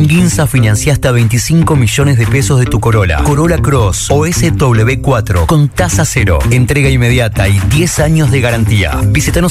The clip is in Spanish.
En Ginza financia hasta 25 millones de pesos de tu Corolla. Corolla Cross o SW4 con tasa cero, entrega inmediata y 10 años de garantía. Visítanos